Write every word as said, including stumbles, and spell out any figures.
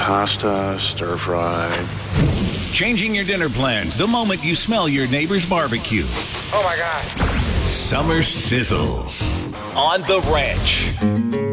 pasta, stir fry. Changing your dinner plans the moment you smell your neighbor's barbecue. Oh my God. Summer sizzles on the ranch.